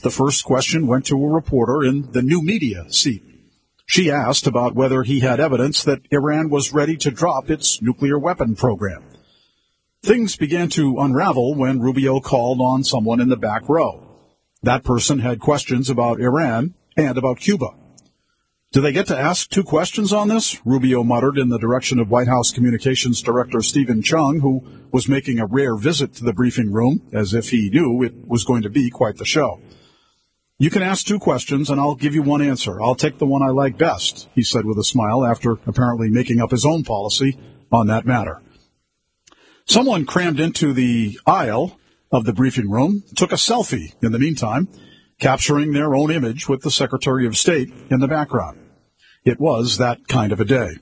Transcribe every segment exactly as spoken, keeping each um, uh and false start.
the first question went to a reporter in the new media seat. She asked about whether he had evidence that Iran was ready to drop its nuclear weapon program. Things began to unravel when Rubio called on someone in the back row. That person had questions about Iran and about Cuba. Do they get to ask two questions on this? Rubio muttered in the direction of White House Communications Director Stephen Chung, who was making a rare visit to the briefing room, as if he knew it was going to be quite the show. You can ask two questions, and I'll give you one answer. I'll take the one I like best, he said with a smile, after apparently making up his own policy on that matter. Someone crammed into the aisle of the briefing room took a selfie in the meantime, capturing their own image with the Secretary of State in the background. It was that kind of a day.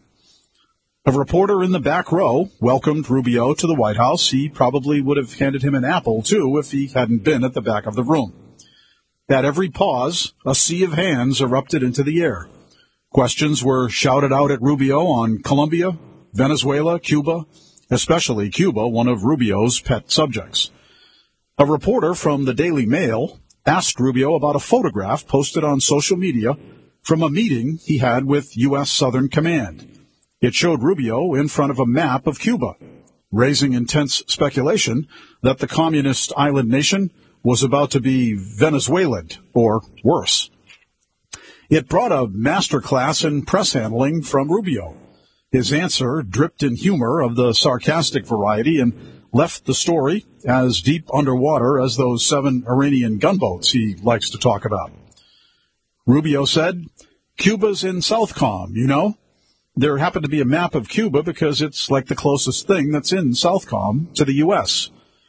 A reporter in the back row welcomed Rubio to the White House. He probably would have handed him an apple, too, if he hadn't been at the back of the room. At every pause, a sea of hands erupted into the air. Questions were shouted out at Rubio on Colombia, Venezuela, Cuba, especially Cuba, one of Rubio's pet subjects. A reporter from the Daily Mail asked Rubio about a photograph posted on social media from a meeting he had with U S Southern Command. It showed Rubio in front of a map of Cuba, raising intense speculation that the communist island nation was about to be Venezuelan, or worse. It brought a master class in press handling from Rubio. His answer dripped in humor of the sarcastic variety and left the story as deep underwater as those seven Iranian gunboats he likes to talk about. Rubio said, Cuba's in Southcom, you know. There happened to be a map of Cuba because it's like the closest thing that's in Southcom to the U S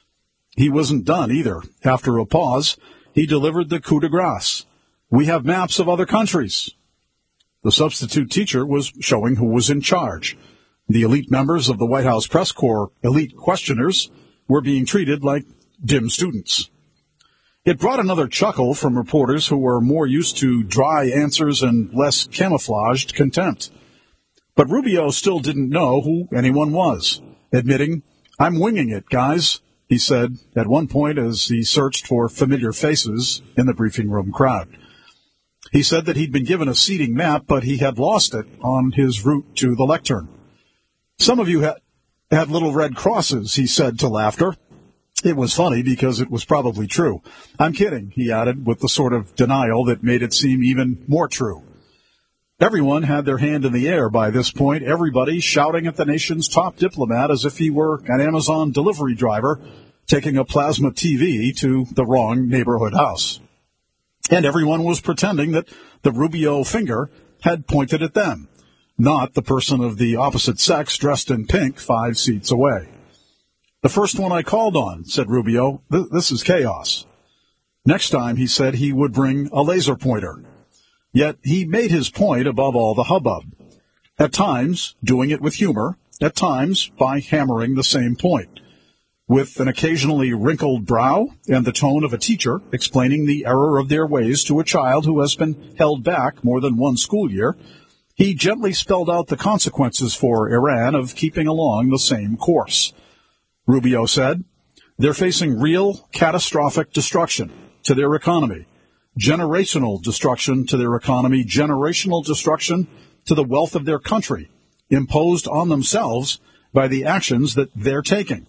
He wasn't done either. After a pause, he delivered the coup de grace. We have maps of other countries. The substitute teacher was showing who was in charge. The elite members of the White House press corps, elite questioners, were being treated like dim students. It brought another chuckle from reporters who were more used to dry answers and less camouflaged contempt. But Rubio still didn't know who anyone was, admitting, I'm winging it, guys, he said at one point as he searched for familiar faces in the briefing room crowd. He said that he'd been given a seating map, but he had lost it on his route to the lectern. Some of you had, had little red crosses, he said to laughter. It was funny because it was probably true. I'm kidding, he added with the sort of denial that made it seem even more true. Everyone had their hand in the air by this point, everybody shouting at the nation's top diplomat as if he were an Amazon delivery driver taking a plasma T V to the wrong neighborhood house. And everyone was pretending that the Rubio finger had pointed at them, not the person of the opposite sex dressed in pink five seats away. The first one I called on, said Rubio, th- this is chaos. Next time, he said he would bring a laser pointer. Yet he made his point above all the hubbub, at times doing it with humor, at times by hammering the same point, with an occasionally wrinkled brow and the tone of a teacher explaining the error of their ways to a child who has been held back more than one school year. He gently spelled out the consequences for Iran of keeping along the same course. Rubio said, they're facing real catastrophic destruction to their economy, generational destruction to their economy, generational destruction to the wealth of their country, imposed on themselves by the actions that they're taking.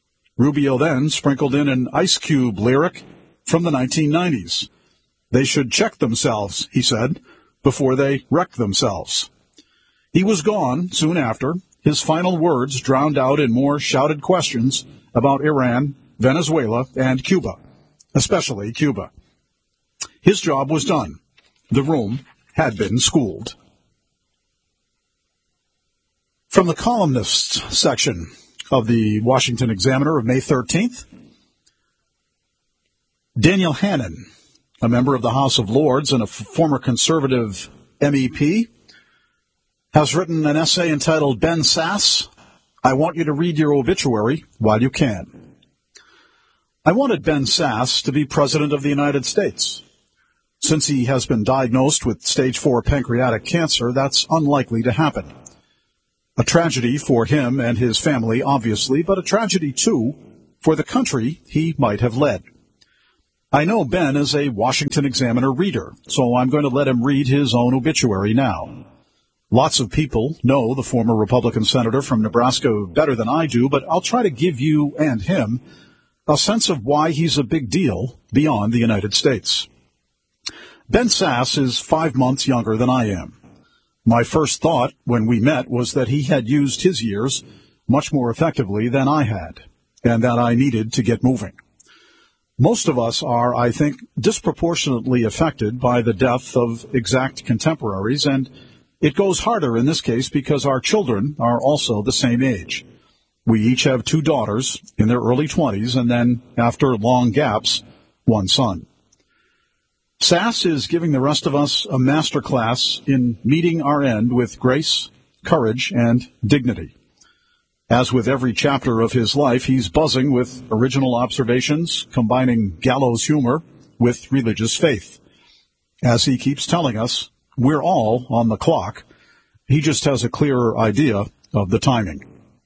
Rubio then sprinkled in an Ice Cube lyric from the nineteen nineties. They should check themselves, he said, before they wreck themselves. He was gone soon after, his final words drowned out in more shouted questions about Iran, Venezuela, and Cuba, especially Cuba. His job was done. The room had been schooled. From the columnists section of the Washington Examiner of May thirteenth, Daniel Hannan, a member of the House of Lords and a f- former conservative M E P, has written an essay entitled Ben Sasse, I Want You to Read Your Obituary While You Can. I wanted Ben Sasse to be President of the United States. Since he has been diagnosed with stage four pancreatic cancer, that's unlikely to happen. A tragedy for him and his family, obviously, but a tragedy, too, for the country he might have led. I know Ben is a Washington Examiner reader, so I'm going to let him read his own obituary now. Lots of people know the former Republican senator from Nebraska better than I do, but I'll try to give you and him a sense of why he's a big deal beyond the United States. Ben Sasse is five months younger than I am. My first thought when we met was that he had used his years much more effectively than I had, and that I needed to get moving. Most of us are, I think, disproportionately affected by the death of exact contemporaries, and it goes harder in this case because our children are also the same age. We each have two daughters in their early twenties, and then, after long gaps, one son. Sasse is giving the rest of us a master class in meeting our end with grace, courage, and dignity. As with every chapter of his life, he's buzzing with original observations, combining gallows humor with religious faith. As he keeps telling us, we're all on the clock. He just has a clearer idea of the timing.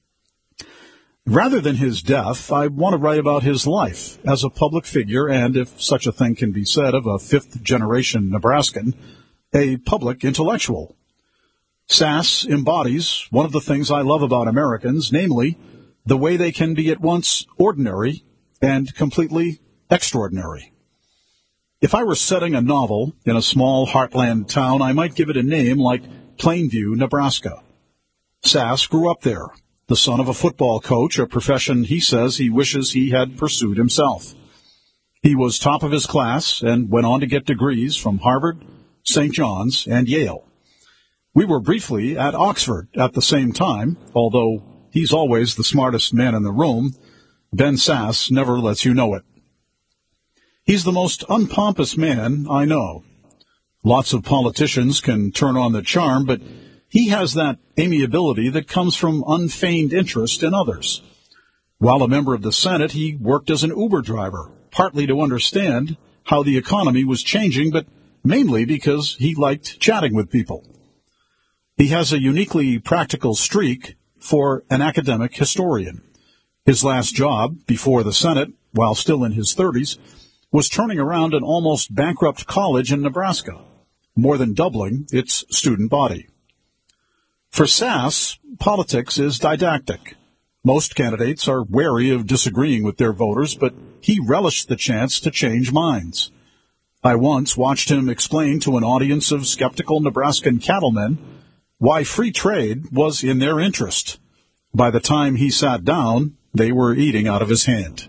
Rather than his death, I want to write about his life as a public figure and, if such a thing can be said of a fifth-generation Nebraskan, a public intellectual. Sasse embodies one of the things I love about Americans, namely, the way they can be at once ordinary and completely extraordinary. If I were setting a novel in a small heartland town, I might give it a name like Plainview, Nebraska. Sasse grew up there, the son of a football coach, a profession he says he wishes he had pursued himself. He was top of his class and went on to get degrees from Harvard, Saint John's, and Yale. We were briefly at Oxford at the same time, although he's always the smartest man in the room. Ben Sasse never lets you know it. He's the most unpompous man I know. Lots of politicians can turn on the charm, but he has that amiability that comes from unfeigned interest in others. While a member of the Senate, he worked as an Uber driver, partly to understand how the economy was changing, but mainly because he liked chatting with people. He has a uniquely practical streak for an academic historian. His last job before the Senate, while still in his thirties, was turning around an almost bankrupt college in Nebraska, more than doubling its student body. For Sasse, politics is didactic. Most candidates are wary of disagreeing with their voters, but he relished the chance to change minds. I once watched him explain to an audience of skeptical Nebraskan cattlemen why free trade was in their interest. By the time he sat down, they were eating out of his hand.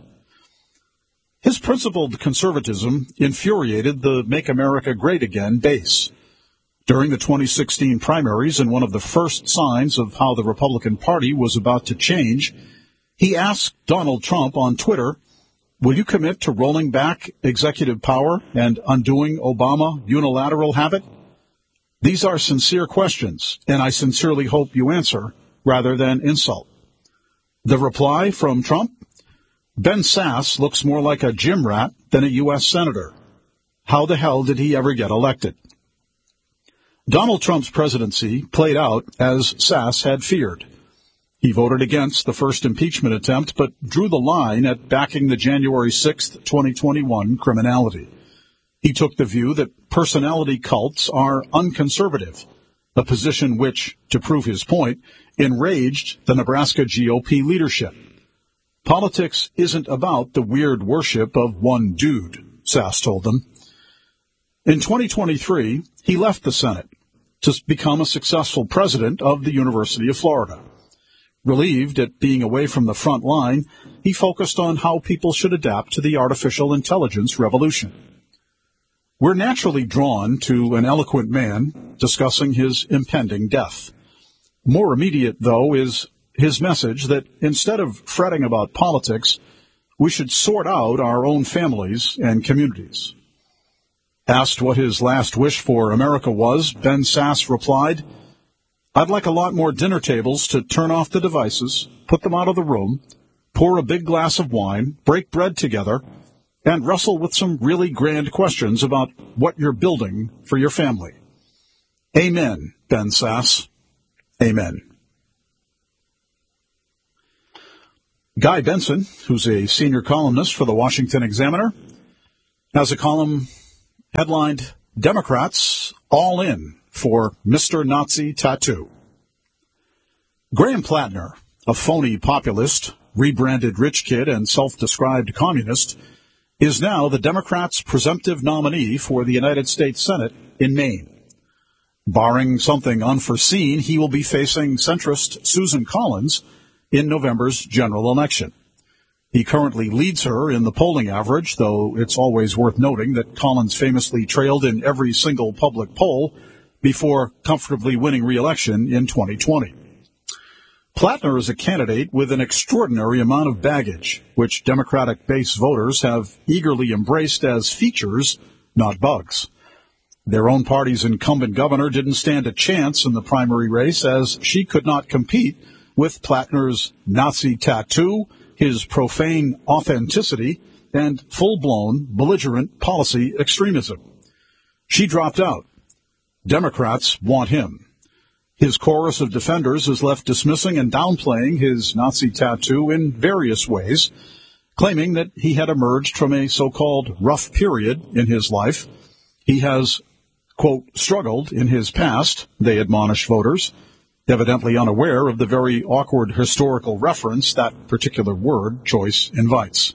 His principled conservatism infuriated the Make America Great Again base. During the twenty sixteen primaries, and one of the first signs of how the Republican Party was about to change, he asked Donald Trump on Twitter, "Will you commit to rolling back executive power and undoing Obama unilateral habit?" These are sincere questions, and I sincerely hope you answer rather than insult. The reply from Trump? Ben Sasse looks more like a gym rat than a U S senator. How the hell did he ever get elected? Donald Trump's presidency played out as Sasse had feared. He voted against the first impeachment attempt, but drew the line at backing the January sixth, twenty twenty-one criminality. He took the view that personality cults are unconservative, a position which, to prove his point, enraged the Nebraska G O P leadership. Politics isn't about the weird worship of one dude, Sasse told them. In twenty twenty-three, he left the Senate to become a successful president of the University of Florida. Relieved at being away from the front line, he focused on how people should adapt to the artificial intelligence revolution. We're naturally drawn to an eloquent man discussing his impending death. More immediate, though, is his message that instead of fretting about politics, we should sort out our own families and communities. Asked what his last wish for America was, Ben Sasse replied, "I'd like a lot more dinner tables to turn off the devices, put them out of the room, pour a big glass of wine, break bread together, and wrestle with some really grand questions about what you're building for your family." Amen, Ben Sasse. Amen. Guy Benson, who's a senior columnist for the Washington Examiner, has a column headlined, Democrats All In for Mister Nazi Tattoo. Graham Plattner, a phony populist, rebranded rich kid, and self-described communist, is now the Democrats' presumptive nominee for the United States Senate in Maine. Barring something unforeseen, he will be facing centrist Susan Collins in November's general election. He currently leads her in the polling average, though it's always worth noting that Collins famously trailed in every single public poll before comfortably winning re-election in twenty twenty. Plattner is a candidate with an extraordinary amount of baggage, which Democratic base voters have eagerly embraced as features, not bugs. Their own party's incumbent governor didn't stand a chance in the primary race, as she could not compete with Plattner's Nazi tattoo, his profane authenticity, and full-blown belligerent policy extremism. She dropped out. Democrats want him. His chorus of defenders is left dismissing and downplaying his Nazi tattoo in various ways, claiming that he had emerged from a so-called rough period in his life. He has, quote, struggled in his past, they admonish voters, evidently unaware of the very awkward historical reference that particular word choice invites.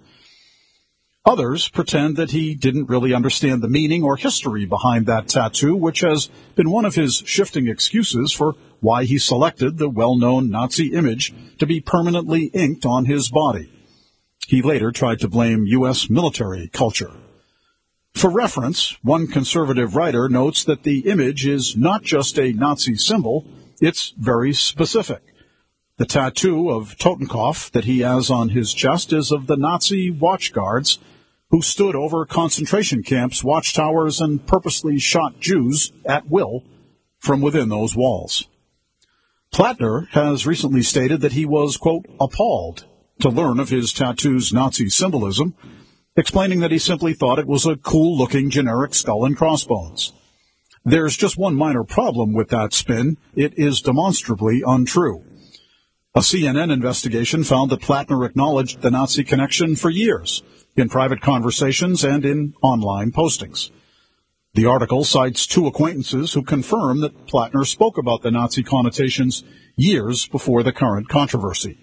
Others pretend that he didn't really understand the meaning or history behind that tattoo, which has been one of his shifting excuses for why he selected the well-known Nazi image to be permanently inked on his body. He later tried to blame U S military culture. For reference, one conservative writer notes that the image is not just a Nazi symbol, it's very specific. The tattoo of Totenkopf that he has on his chest is of the Nazi watchguards who stood over concentration camps, watchtowers, and purposely shot Jews at will from within those walls. Plattner has recently stated that he was, quote, appalled to learn of his tattoo's Nazi symbolism, explaining that he simply thought it was a cool-looking generic skull and crossbones. There's just one minor problem with that spin. It is demonstrably untrue. A C N N investigation found that Plattner acknowledged the Nazi connection for years, in private conversations and in online postings. The article cites two acquaintances who confirm that Plattner spoke about the Nazi connotations years before the current controversy.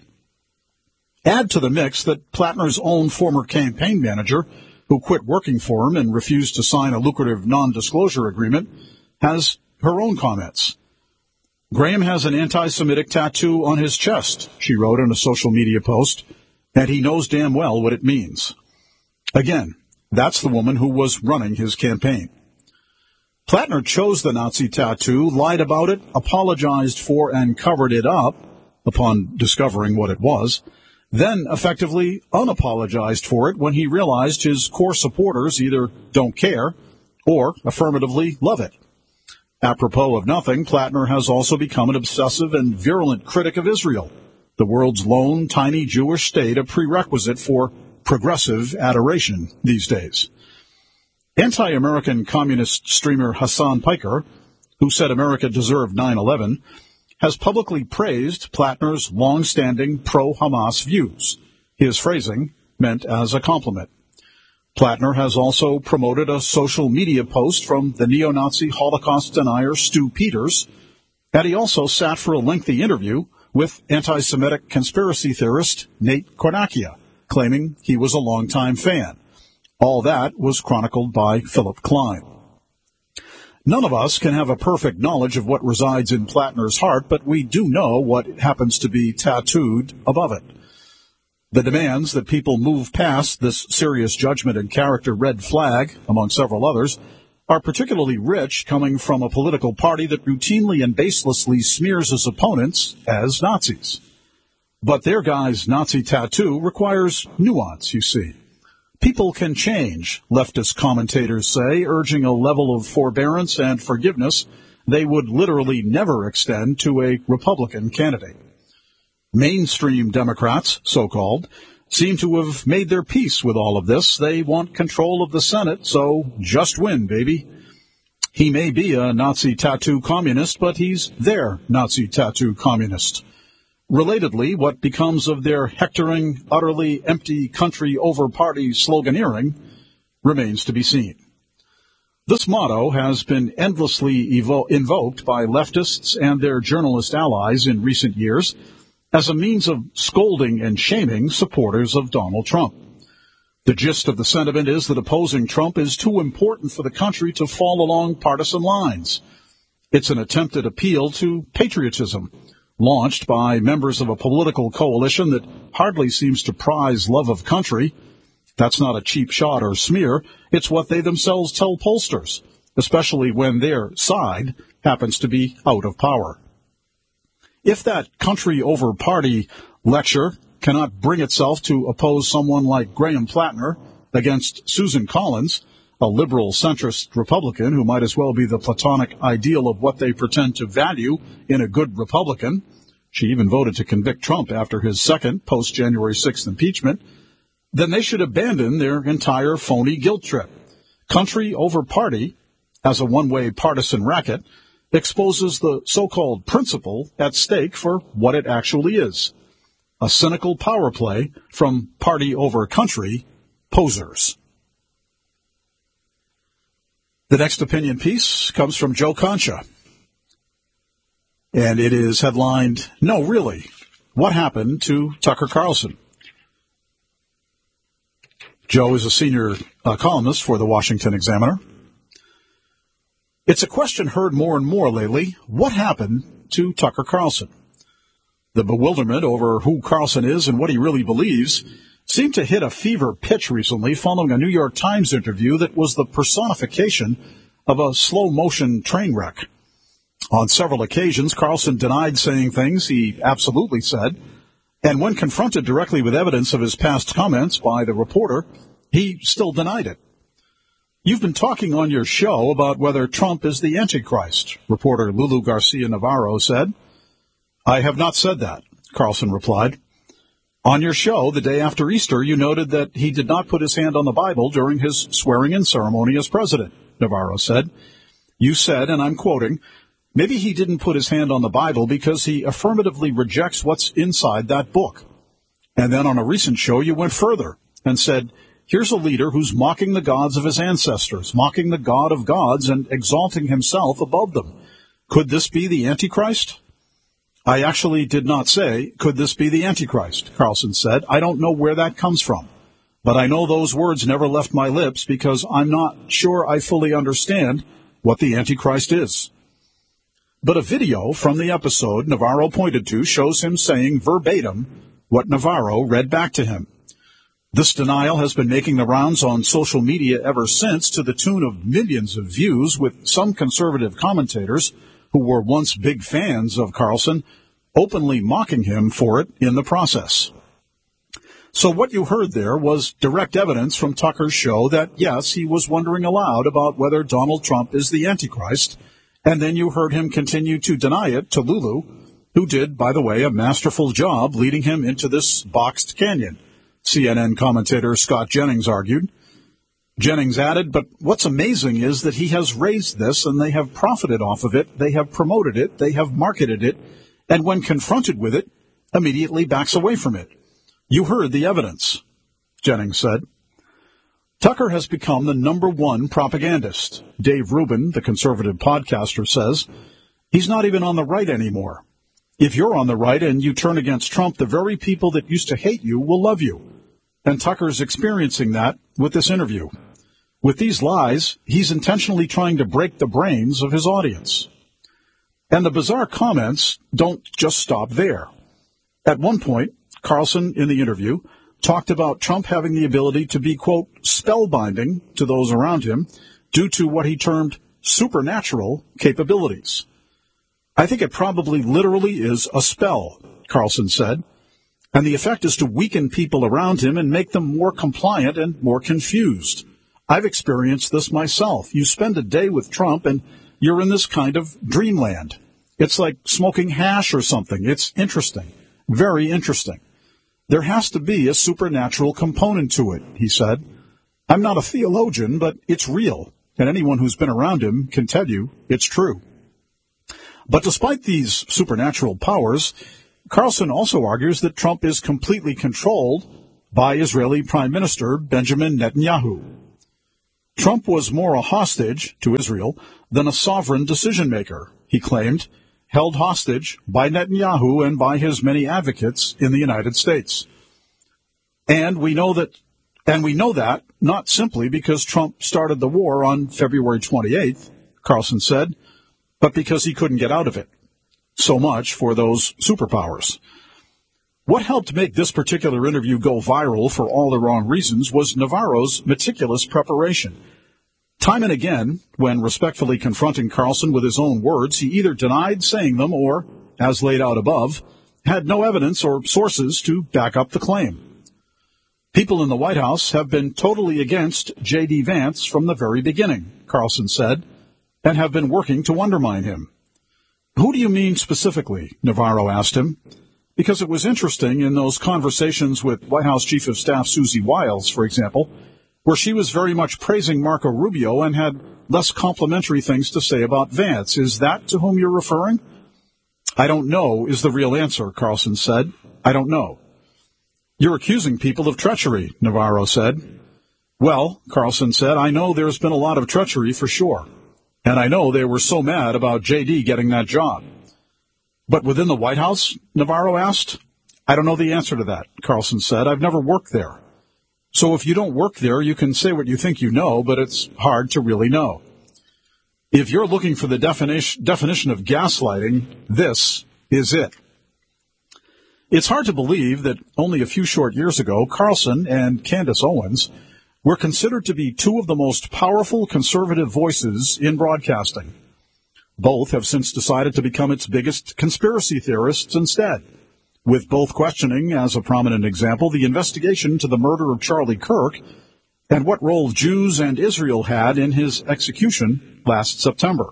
Add to the mix that Plattner's own former campaign manager, who quit working for him and refused to sign a lucrative non-disclosure agreement, has her own comments. Graham has an anti-Semitic tattoo on his chest, she wrote in a social media post, and he knows damn well what it means. Again, that's the woman who was running his campaign. Plattner chose the Nazi tattoo, lied about it, apologized for and covered it up upon discovering what it was, then effectively unapologized for it when he realized his core supporters either don't care or affirmatively love it. Apropos of nothing, Plattner has also become an obsessive and virulent critic of Israel, the world's lone tiny Jewish state, a prerequisite for progressive adoration these days. Anti-American communist streamer Hassan Piker, who said America deserved nine eleven, has publicly praised Plattner's long-standing pro-Hamas views, his phrasing meant as a compliment. Plattner has also promoted a social media post from the neo-Nazi Holocaust denier Stu Peters, and he also sat for a lengthy interview with anti-Semitic conspiracy theorist Nate Kornakia, claiming he was a longtime fan. All that was chronicled by Philip Klein. None of us can have a perfect knowledge of what resides in Plattner's heart, but we do know what happens to be tattooed above it. The demands that people move past this serious judgment and character red flag, among several others, are particularly rich coming from a political party that routinely and baselessly smears its opponents as Nazis. But their guy's Nazi tattoo requires nuance, you see. People can change, leftist commentators say, urging a level of forbearance and forgiveness they would literally never extend to a Republican candidate. Mainstream Democrats, so-called, seem to have made their peace with all of this. They want control of the Senate, so just win, baby. He may be a Nazi tattoo communist, but he's their Nazi tattoo communist. Relatedly, what becomes of their hectoring, utterly empty country over party sloganeering remains to be seen. This motto has been endlessly evo- invoked by leftists and their journalist allies in recent years as a means of scolding and shaming supporters of Donald Trump. The gist of the sentiment is that opposing Trump is too important for the country to fall along partisan lines. It's an attempted appeal to patriotism, launched by members of a political coalition that hardly seems to prize love of country. That's not a cheap shot or smear. It's what they themselves tell pollsters, especially when their side happens to be out of power. If that country over party lecture cannot bring itself to oppose someone like Graham Plattner against Susan Collins, a liberal centrist Republican who might as well be the platonic ideal of what they pretend to value in a good Republican, she even voted to convict Trump after his second post-January sixth impeachment, then they should abandon their entire phony guilt trip. Country over party, as a one-way partisan racket, exposes the so-called principle at stake for what it actually is, a cynical power play from party over country posers. The next opinion piece comes from Joe Concha, and it is headlined, "No, Really, What Happened to Tucker Carlson?" Joe is a senior uh, columnist for the Washington Examiner. It's a question heard more and more lately. What happened to Tucker Carlson? The bewilderment over who Carlson is and what he really believes seemed to hit a fever pitch recently following a New York Times interview that was the personification of a slow-motion train wreck. On several occasions, Carlson denied saying things he absolutely said, and when confronted directly with evidence of his past comments by the reporter, he still denied it. "You've been talking on your show about whether Trump is the Antichrist," reporter Lulu Garcia Navarro said. "I have not said that," Carlson replied. "On your show the day after Easter, you noted that he did not put his hand on the Bible during his swearing-in ceremony as president," Navarro said. "You said, and I'm quoting, maybe he didn't put his hand on the Bible because he affirmatively rejects what's inside that book. And then on a recent show, you went further and said, here's a leader who's mocking the gods of his ancestors, mocking the God of gods and exalting himself above them. Could this be the Antichrist?" "I actually did not say, could this be the Antichrist?" Carlson said. "I don't know where that comes from. But I know those words never left my lips because I'm not sure I fully understand what the Antichrist is." But a video from the episode Navarro pointed to shows him saying verbatim what Navarro read back to him. This denial has been making the rounds on social media ever since, to the tune of millions of views, with some conservative commentators who were once big fans of Carlson openly mocking him for it in the process. So what you heard there was direct evidence from Tucker's show that, yes, he was wondering aloud about whether Donald Trump is the Antichrist, and then you heard him continue to deny it to Lulu, who did, by the way, a masterful job leading him into this boxed canyon, C N N commentator Scott Jennings argued. Jennings added, but what's amazing is that he has raised this and they have profited off of it, they have promoted it, they have marketed it, and when confronted with it, immediately backs away from it. You heard the evidence, Jennings said. Tucker has become the number one propagandist. Dave Rubin, the conservative podcaster, says he's not even on the right anymore. If you're on the right and you turn against Trump, the very people that used to hate you will love you. And Tucker's experiencing that with this interview. With these lies, he's intentionally trying to break the brains of his audience. And the bizarre comments don't just stop there. At one point, Carlson, in the interview, talked about Trump having the ability to be, quote, spellbinding to those around him due to what he termed supernatural capabilities. I think it probably literally is a spell, Carlson said, and the effect is to weaken people around him and make them more compliant and more confused. I've experienced this myself. You spend a day with Trump and you're in this kind of dreamland. It's like smoking hash or something. It's interesting, very interesting. There has to be a supernatural component to it, he said. I'm not a theologian, but it's real, and anyone who's been around him can tell you it's true. But despite these supernatural powers, Carlson also argues that Trump is completely controlled by Israeli Prime Minister Benjamin Netanyahu. Trump was more a hostage to Israel than a sovereign decision-maker, he claimed, held hostage by Netanyahu and by his many advocates in the United States. And we know that, and we know that not simply because Trump started the war on February twenty-eighth, Carlson said, but because he couldn't get out of it. So much for those superpowers. What helped make this particular interview go viral for all the wrong reasons was Navarro's meticulous preparation. Time and again, when respectfully confronting Carlson with his own words, he either denied saying them or, as laid out above, had no evidence or sources to back up the claim. People in the White House have been totally against J D. Vance from the very beginning, Carlson said, and have been working to undermine him. Who do you mean specifically? Navarro asked him, because it was interesting in those conversations with White House Chief of Staff Susie Wiles, for example, where she was very much praising Marco Rubio and had less complimentary things to say about Vance. Is that to whom you're referring? I don't know is the real answer, Carlson said. I don't know. You're accusing people of treachery, Navarro said. Well, Carlson said, I know there's been a lot of treachery for sure. And I know they were so mad about J D getting that job. But within the White House, Navarro asked? I don't know the answer to that, Carlson said. I've never worked there. So if you don't work there, you can say what you think you know, but it's hard to really know. If you're looking for the definition, definition of gaslighting, this is it. It's hard to believe that only a few short years ago, Carlson and Candace Owens were considered to be two of the most powerful conservative voices in broadcasting. Both have since decided to become its biggest conspiracy theorists instead, with both questioning, as a prominent example, the investigation to the murder of Charlie Kirk and what role Jews and Israel had in his execution last September.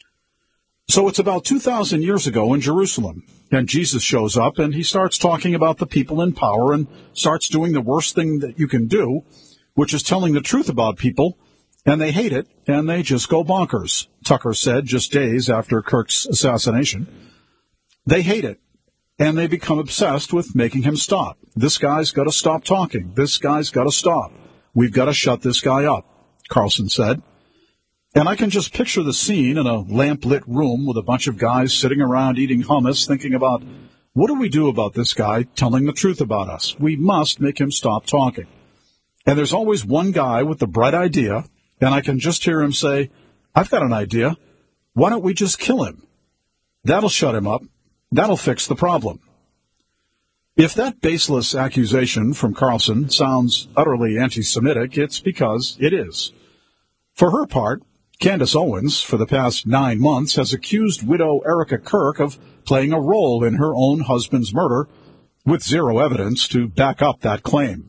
So it's about two thousand years ago in Jerusalem, and Jesus shows up and he starts talking about the people in power and starts doing the worst thing that you can do, which is telling the truth about people, and they hate it, and they just go bonkers, Tucker said just days after Kirk's assassination. They hate it, and they become obsessed with making him stop. This guy's got to stop talking. This guy's got to stop. We've got to shut this guy up, Carlson said. And I can just picture the scene in a lamp-lit room with a bunch of guys sitting around eating hummus thinking about, what do we do about this guy telling the truth about us? We must make him stop talking. And there's always one guy with the bright idea, and I can just hear him say, I've got an idea. Why don't we just kill him? That'll shut him up. That'll fix the problem. If that baseless accusation from Carlson sounds utterly anti-Semitic, it's because it is. For her part, Candace Owens, for the past nine months, has accused widow Erica Kirk of playing a role in her own husband's murder, with zero evidence to back up that claim.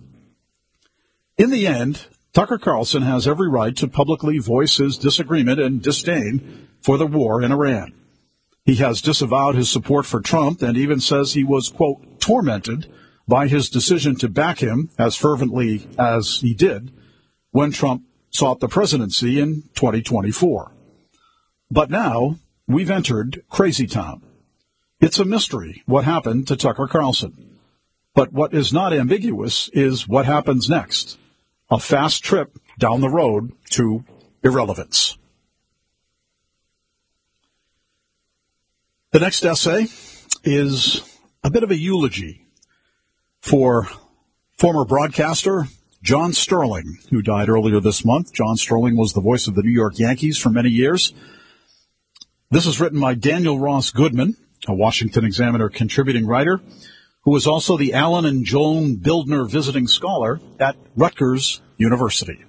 In the end, Tucker Carlson has every right to publicly voice his disagreement and disdain for the war in Iran. He has disavowed his support for Trump and even says he was, quote, tormented by his decision to back him as fervently as he did when Trump sought the presidency in twenty twenty-four. But now we've entered Crazy Town. It's a mystery what happened to Tucker Carlson. But what is not ambiguous is what happens next. A fast trip down the road to irrelevance. The next essay is a bit of a eulogy for former broadcaster John Sterling, who died earlier this month. John Sterling was the voice of the New York Yankees for many years. This is written by Daniel Ross Goodman, a Washington Examiner contributing writer, who is also the Alan and Joan Bildner Visiting Scholar at Rutgers University.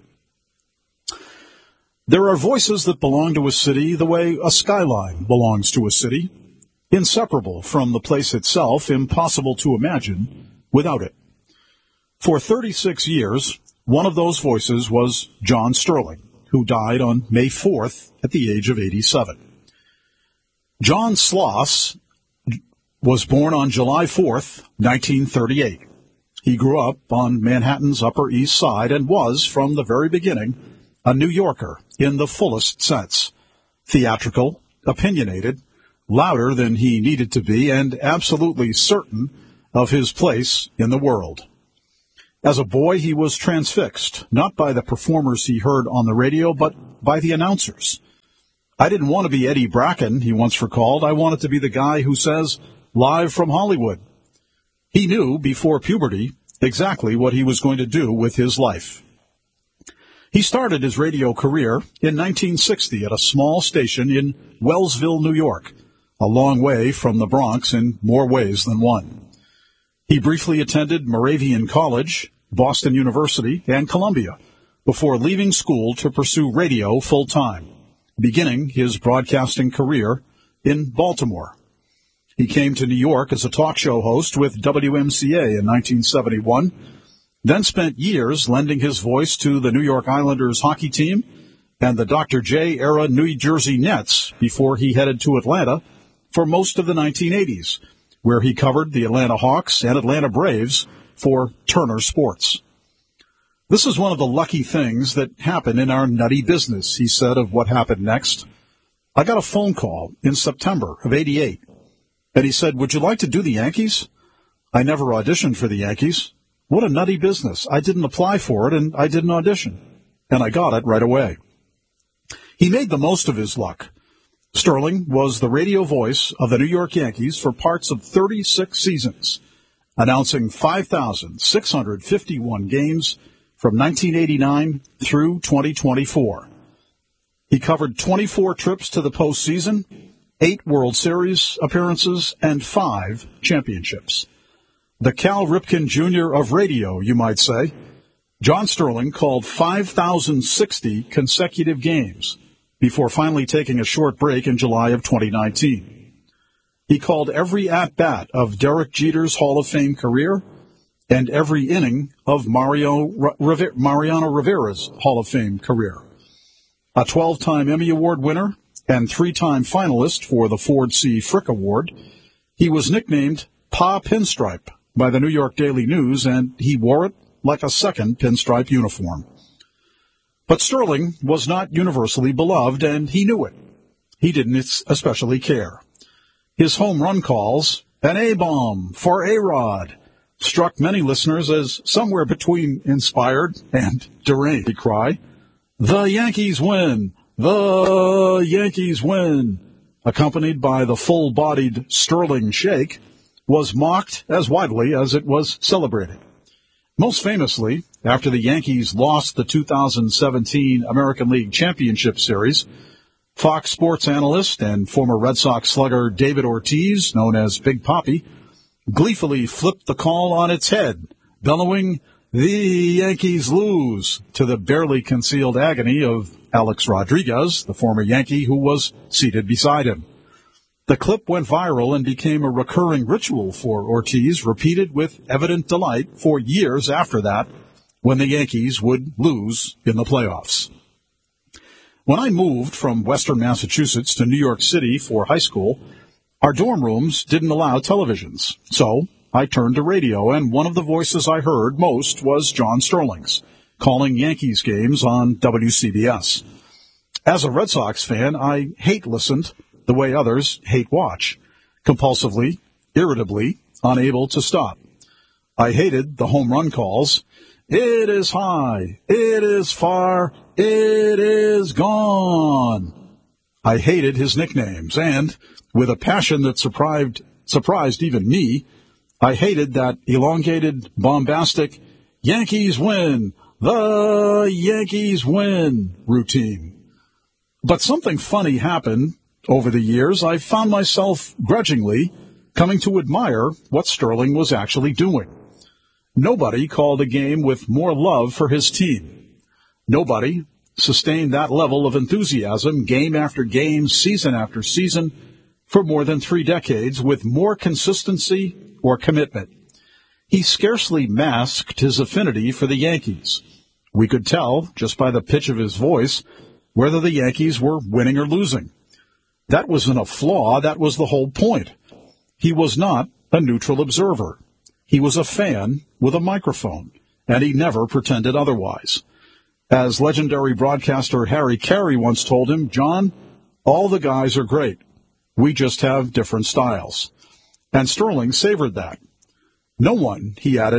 There are voices that belong to a city the way a skyline belongs to a city, inseparable from the place itself, impossible to imagine without it. For thirty-six years, one of those voices was John Sterling, who died on May fourth at the age of eighty-seven. John Sloss was born on July fourth, nineteen thirty-eight. He grew up on Manhattan's Upper East Side and was, from the very beginning, a New Yorker in the fullest sense. Theatrical, opinionated, louder than he needed to be, and absolutely certain of his place in the world. As a boy, he was transfixed, not by the performers he heard on the radio, but by the announcers. I didn't want to be Eddie Bracken, he once recalled. I wanted to be the guy who says, "Live from Hollywood." He knew, before puberty, exactly what he was going to do with his life. He started his radio career in nineteen sixty at a small station in Wellsville, New York, a long way from the Bronx in more ways than one. He briefly attended Moravian College, Boston University, and Columbia before leaving school to pursue radio full-time, beginning his broadcasting career in Baltimore. He came to New York as a talk show host with W M C A in nineteen seventy-one, then spent years lending his voice to the New York Islanders hockey team and the Doctor J-era New Jersey Nets before he headed to Atlanta for most of the nineteen eighties, where he covered the Atlanta Hawks and Atlanta Braves for Turner Sports. "This is one of the lucky things that happen in our nutty business," he said of what happened next. "I got a phone call in September of eighty-eight, and he said, 'Would you like to do the Yankees?' I never auditioned for the Yankees. What a nutty business. I didn't apply for it, and I didn't audition. And I got it right away." He made the most of his luck. Sterling was the radio voice of the New York Yankees for parts of thirty-six seasons, announcing five thousand six hundred fifty-one games from nineteen eighty-nine through twenty twenty-four. He covered twenty-four trips to the postseason, eight World Series appearances, and five championships. The Cal Ripken Junior of radio, you might say. John Sterling called five thousand sixty consecutive games before finally taking a short break in July of twenty nineteen. He called every at-bat of Derek Jeter's Hall of Fame career and every inning of Mario River- Mariano Rivera's Hall of Fame career. A twelve-time Emmy Award winner and three-time finalist for the Ford C. Frick Award, he was nicknamed Pa Pinstripe by the New York Daily News, and he wore it like a second pinstripe uniform. But Sterling was not universally beloved, and he knew it. He didn't especially care. His home run calls, an A-bomb for A-Rod, struck many listeners as somewhere between inspired and deranged. The cry, "The Yankees win! The Yankees win!" accompanied by the full-bodied Sterling shake, was mocked as widely as it was celebrated. Most famously, after the Yankees lost the two thousand seventeen American League Championship Series, Fox Sports analyst and former Red Sox slugger David Ortiz, known as Big Papi, gleefully flipped the call on its head, bellowing, "The Yankees lose," to the barely concealed agony of Alex Rodriguez, the former Yankee who was seated beside him. The clip went viral and became a recurring ritual for Ortiz, repeated with evident delight for years after that, when the Yankees would lose in the playoffs. When I moved from Western Massachusetts to New York City for high school, our dorm rooms didn't allow televisions, so I turned to radio, and one of the voices I heard most was John Sterling's, calling Yankees games on W C B S. As a Red Sox fan, I hate listened the way others hate watch, compulsively, irritably, unable to stop. I hated the home run calls. "It is high, it is far, it is gone." I hated his nicknames, and, with a passion that surprised, surprised even me, I hated that elongated, bombastic, "Yankees win, the Yankees win" routine. But something funny happened. Over the years, I found myself grudgingly coming to admire what Sterling was actually doing. Nobody called a game with more love for his team. Nobody sustained that level of enthusiasm game after game, season after season, for more than three decades with more consistency or commitment. He scarcely masked his affinity for the Yankees. We could tell, just by the pitch of his voice, whether the Yankees were winning or losing. That wasn't a flaw, that was the whole point. He was not a neutral observer. He was a fan with a microphone, and he never pretended otherwise. As legendary broadcaster Harry Carey once told him, "John, all the guys are great. We just have different styles." And Sterling savored that. No one, he added,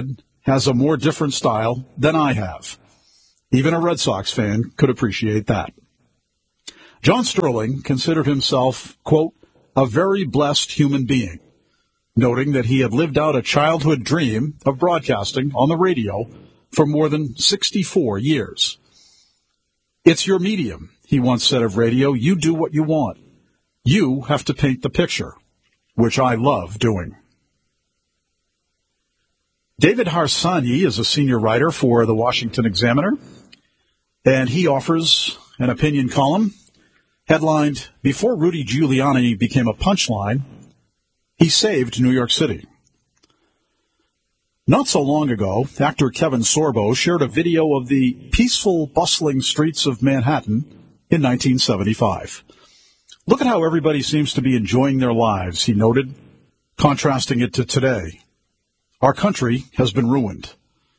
has a more different style than I have. Even a Red Sox fan could appreciate that. John Sterling considered himself, quote, a very blessed human being, noting that he had lived out a childhood dream of broadcasting on the radio for more than sixty-four years. It's your medium, he once said of radio. You do what you want. You have to paint the picture, which I love doing. David Harsanyi is a senior writer for the Washington Examiner, and he offers an opinion column headlined, Before Rudy Giuliani Became a Punchline, He Saved New York City. Not so long ago, actor Kevin Sorbo shared a video of the peaceful, bustling streets of Manhattan in nineteen seventy-five. Look at how everybody seems to be enjoying their lives, he noted, contrasting it to today. Our country has been ruined.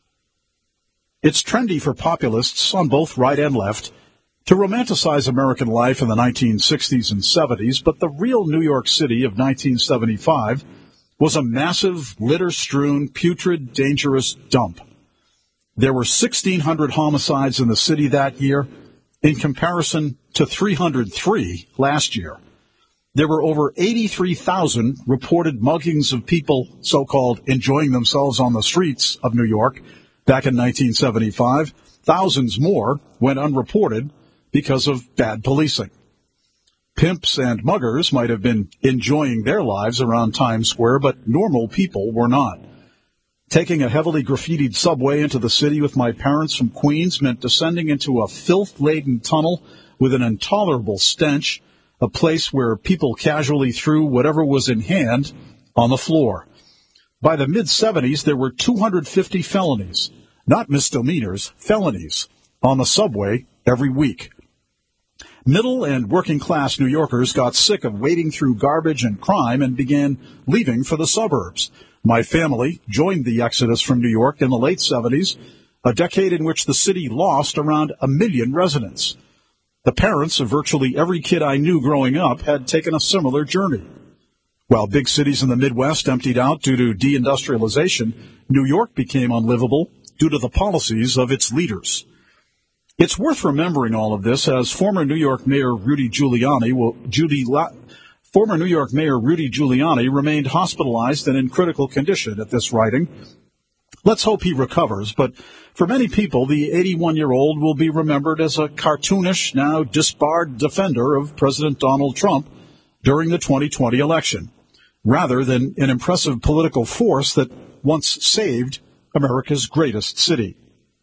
It's trendy for populists on both right and left to romanticize American life in the nineteen sixties and seventies, but the real New York City of nineteen seventy-five was a massive, litter-strewn, putrid, dangerous dump. There were sixteen hundred homicides in the city that year, in comparison to three hundred three last year. There were over eighty-three thousand reported muggings of people so-called enjoying themselves on the streets of New York back in nineteen seventy-five. Thousands more went unreported because of bad policing. Pimps and muggers might have been enjoying their lives around Times Square, but normal people were not. Taking a heavily graffitied subway into the city with my parents from Queens meant descending into a filth-laden tunnel with an intolerable stench, a place where people casually threw whatever was in hand on the floor. By the mid-seventies, there were two hundred fifty felonies, not misdemeanors, felonies, on the subway every week. Middle and working-class New Yorkers got sick of wading through garbage and crime and began leaving for the suburbs. My family joined the exodus from New York in the late seventies, a decade in which the city lost around a million residents. The parents of virtually every kid I knew growing up had taken a similar journey. While big cities in the Midwest emptied out due to deindustrialization, New York became unlivable due to the policies of its leaders. It's worth remembering all of this as former New York Mayor Rudy Giuliani, well, Judy La- former New York Mayor Rudy Giuliani remained hospitalized and in critical condition at this writing. Let's hope he recovers, but for many people, the eighty-one-year-old will be remembered as a cartoonish, now disbarred defender of President Donald Trump during the twenty twenty election, rather than an impressive political force that once saved America's greatest city.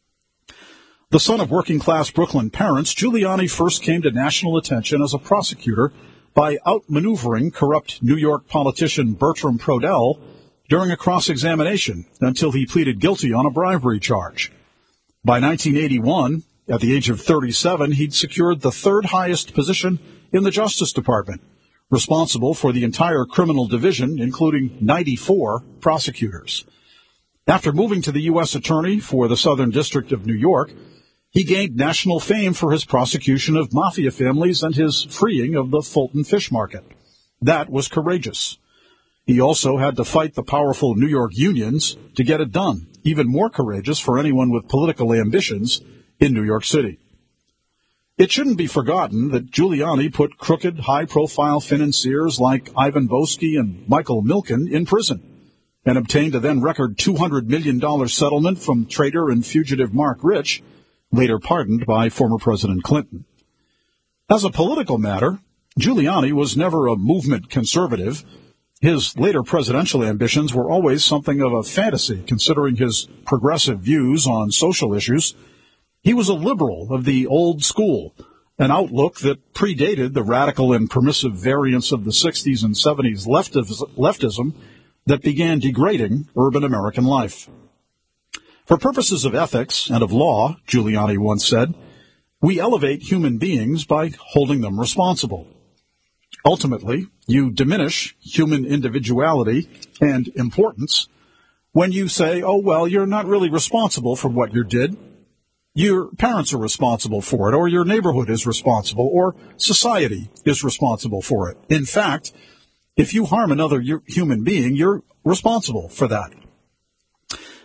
The son of working-class Brooklyn parents, Giuliani first came to national attention as a prosecutor by outmaneuvering corrupt New York politician Bertram Prodell during a cross-examination until he pleaded guilty on a bribery charge. By nineteen eighty-one, at the age of thirty-seven, he'd secured the third highest position in the Justice Department, responsible for the entire criminal division, including ninety-four prosecutors. After moving to the U S Attorney for the Southern District of New York, he gained national fame for his prosecution of mafia families and his freeing of the Fulton Fish Market. That was courageous. He also had to fight the powerful New York unions to get it done, even more courageous for anyone with political ambitions in New York City. It shouldn't be forgotten that Giuliani put crooked, high-profile financiers like Ivan Boesky and Michael Milken in prison and obtained a then-record two hundred million dollars settlement from traitor and fugitive Mark Rich, later pardoned by former President Clinton. As a political matter, Giuliani was never a movement conservative. His later presidential ambitions were always something of a fantasy, considering his progressive views on social issues. He was a liberal of the old school, an outlook that predated the radical and permissive variants of the sixties and seventies leftism that began degrading urban American life. For purposes of ethics and of law, Giuliani once said, we elevate human beings by holding them responsible. Ultimately, you diminish human individuality and importance when you say, oh, well, you're not really responsible for what you did. Your parents are responsible for it, or your neighborhood is responsible, or society is responsible for it. In fact, if you harm another human being, you're responsible for that.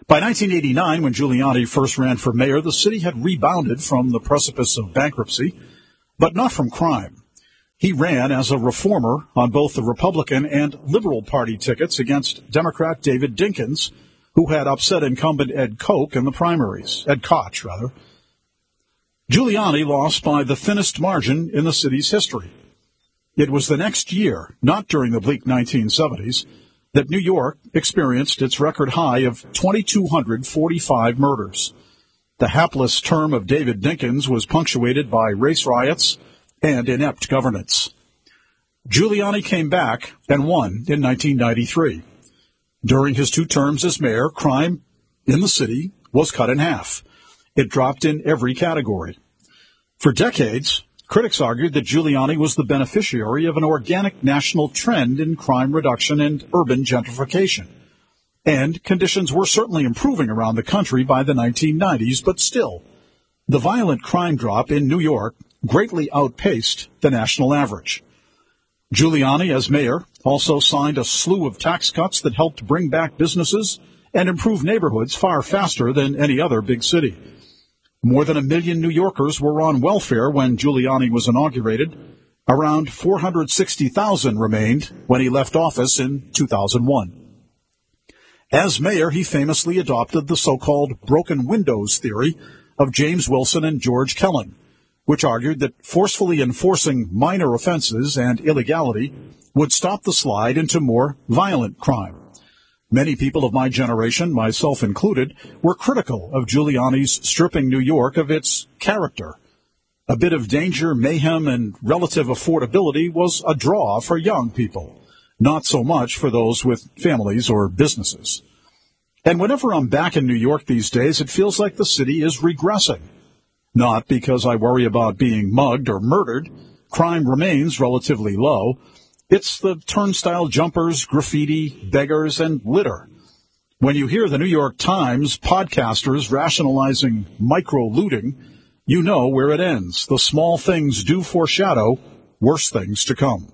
By nineteen eighty-nine, when Giuliani first ran for mayor, the city had rebounded from the precipice of bankruptcy, but not from crime. He ran as a reformer on both the Republican and Liberal Party tickets against Democrat David Dinkins, who had upset incumbent Ed Koch in the primaries, Ed Koch, rather. Giuliani lost by the thinnest margin in the city's history. It was the next year, not during the bleak nineteen seventies, that New York experienced its record high of two thousand two hundred forty-five murders. The hapless term of David Dinkins was punctuated by race riots and inept governance. Giuliani came back and won in nineteen ninety-three. During his two terms as mayor, crime in the city was cut in half. It dropped in every category. For decades, critics argued that Giuliani was the beneficiary of an organic national trend in crime reduction and urban gentrification. And conditions were certainly improving around the country by the nineteen nineties, but still, the violent crime drop in New York greatly outpaced the national average. Giuliani, as mayor, also signed a slew of tax cuts that helped bring back businesses and improve neighborhoods far faster than any other big city. More than a million New Yorkers were on welfare when Giuliani was inaugurated. Around four hundred sixty thousand remained when he left office in two thousand one. As mayor, he famously adopted the so-called broken windows theory of James Wilson and George Kellen, which argued that forcefully enforcing minor offenses and illegality would stop the slide into more violent crime. Many people of my generation, myself included, were critical of Giuliani's stripping New York of its character. A bit of danger, mayhem, and relative affordability was a draw for young people, not so much for those with families or businesses. And whenever I'm back in New York these days, it feels like the city is regressing. Not because I worry about being mugged or murdered. Crime remains relatively low. It's the turnstile jumpers, graffiti, beggars, and litter. When you hear the New York Times podcasters rationalizing micro-looting, you know where it ends. The small things do foreshadow worse things to come.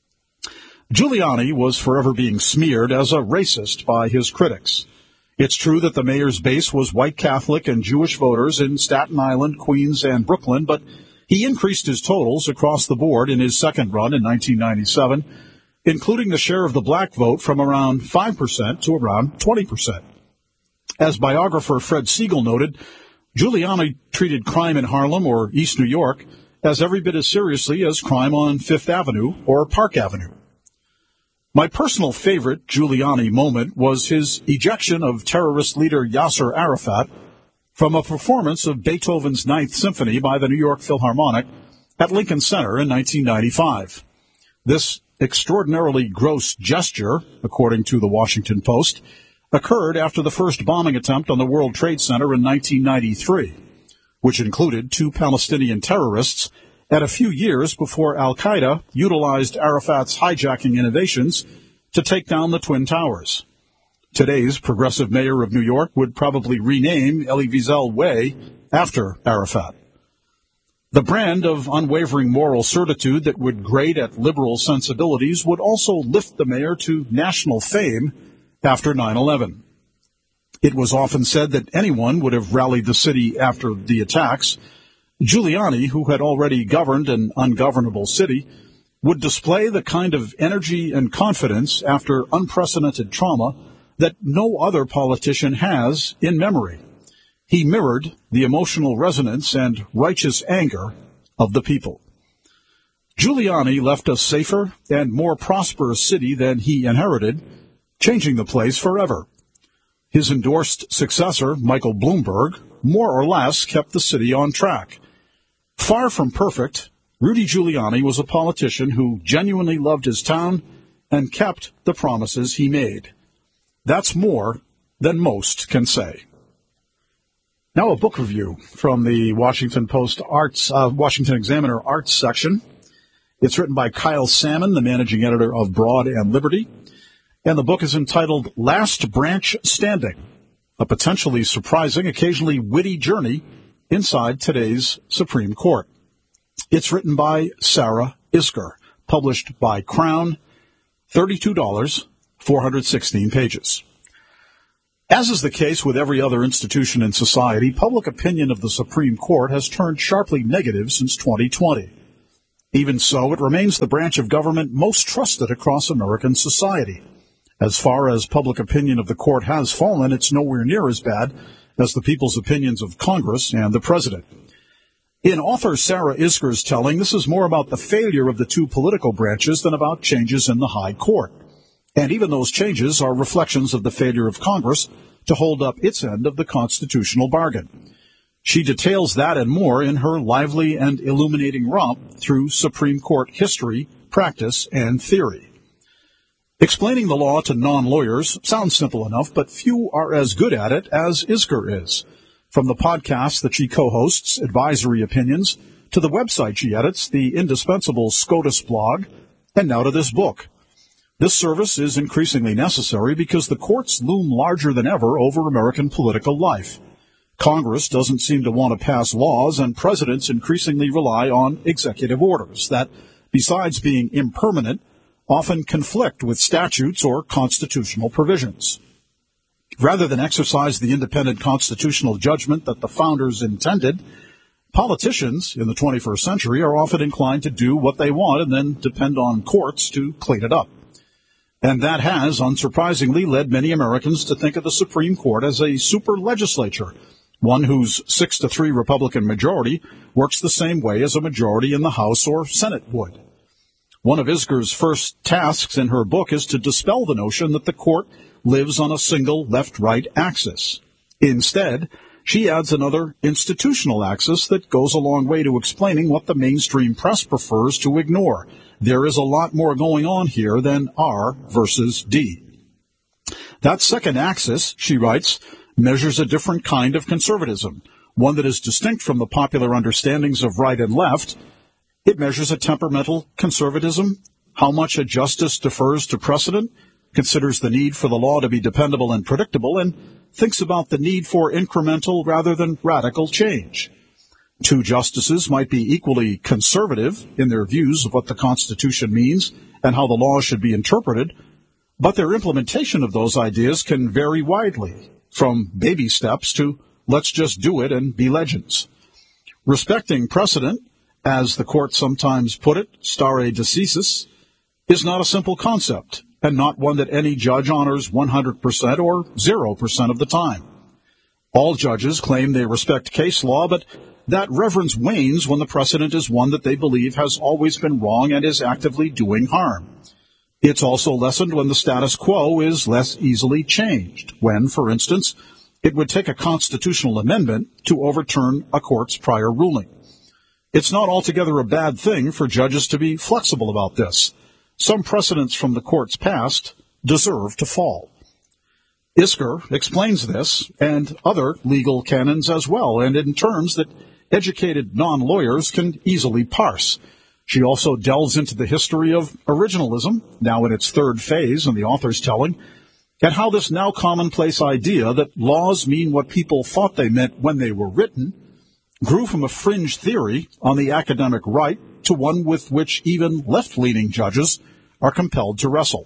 Giuliani was forever being smeared as a racist by his critics. It's true that the mayor's base was white Catholic and Jewish voters in Staten Island, Queens, and Brooklyn, but he increased his totals across the board in his second run in nineteen ninety-seven, including the share of the black vote from around five percent to around twenty percent. As biographer Fred Siegel noted, Giuliani treated crime in Harlem or East New York as every bit as seriously as crime on Fifth Avenue or Park Avenue. My personal favorite Giuliani moment was his ejection of terrorist leader Yasser Arafat from a performance of Beethoven's Ninth Symphony by the New York Philharmonic at Lincoln Center in nineteen ninety-five. This extraordinarily gross gesture, according to the Washington Post, occurred after the first bombing attempt on the World Trade Center in nineteen ninety-three, which included two Palestinian terrorists, and a few years before al-Qaeda utilized Arafat's hijacking innovations to take down the Twin Towers. Today's progressive mayor of New York would probably rename Elie Wiesel Way after Arafat. The brand of unwavering moral certitude that would grate at liberal sensibilities would also lift the mayor to national fame after nine eleven. It was often said that anyone would have rallied the city after the attacks. Giuliani, who had already governed an ungovernable city, would display the kind of energy and confidence after unprecedented trauma that no other politician has in memory. He mirrored the emotional resonance and righteous anger of the people. Giuliani left a safer and more prosperous city than he inherited, changing the place forever. His endorsed successor, Michael Bloomberg, more or less kept the city on track. Far from perfect, Rudy Giuliani was a politician who genuinely loved his town and kept the promises he made. That's more than most can say. Now a book review from the Washington Post Arts, uh, Washington Examiner Arts section. It's written by Kyle Salmon, the managing editor of Broad and Liberty, and the book is entitled Last Branch Standing, a potentially surprising, occasionally witty journey inside today's Supreme Court. It's written by Sarah Isker, published by Crown, thirty-two dollars, four hundred sixteen pages. As is the case with every other institution in society, public opinion of the Supreme Court has turned sharply negative since twenty twenty. Even so, it remains the branch of government most trusted across American society. As far as public opinion of the court has fallen, it's nowhere near as bad as the people's opinions of Congress and the president. In author Sarah Isger's telling, this is more about the failure of the two political branches than about changes in the high court. And even those changes are reflections of the failure of Congress to hold up its end of the constitutional bargain. She details that and more in her lively and illuminating romp through Supreme Court history, practice, and theory. Explaining the law to non-lawyers sounds simple enough, but few are as good at it as Isger is. From the podcast that she co-hosts, Advisory Opinions, to the website she edits, the indispensable SCOTUS blog, and now to this book. This service is increasingly necessary because the courts loom larger than ever over American political life. Congress doesn't seem to want to pass laws, and presidents increasingly rely on executive orders that, besides being impermanent, often conflict with statutes or constitutional provisions. Rather than exercise the independent constitutional judgment that the founders intended, politicians in the twenty-first century are often inclined to do what they want and then depend on courts to clean it up. And that has, unsurprisingly, led many Americans to think of the Supreme Court as a super legislature, one whose six to three Republican majority works the same way as a majority in the House or Senate would. One of Isger's first tasks in her book is to dispel the notion that the court lives on a single left-right axis. Instead, she adds another institutional axis that goes a long way to explaining what the mainstream press prefers to ignore. There is a lot more going on here than R versus D. That second axis, she writes, measures a different kind of conservatism, one that is distinct from the popular understandings of right and left. It measures a temperamental conservatism, how much a justice defers to precedent, considers the need for the law to be dependable and predictable, and thinks about the need for incremental rather than radical change. Two justices might be equally conservative in their views of what the Constitution means and how the law should be interpreted, but their implementation of those ideas can vary widely, from baby steps to let's just do it and be legends. Respecting precedent, as the court sometimes put it, stare decisis, is not a simple concept, and not one that any judge honors one hundred percent or zero percent of the time. All judges claim they respect case law, but that reverence wanes when the precedent is one that they believe has always been wrong and is actively doing harm. It's also lessened when the status quo is less easily changed, when, for instance, it would take a constitutional amendment to overturn a court's prior ruling. It's not altogether a bad thing for judges to be flexible about this. Some precedents from the court's past deserve to fall. Isger explains this and other legal canons as well, and in terms that educated non-lawyers can easily parse. She also delves into the history of originalism, now in its third phase in the author's telling, and how this now commonplace idea that laws mean what people thought they meant when they were written grew from a fringe theory on the academic right to one with which even left-leaning judges are compelled to wrestle.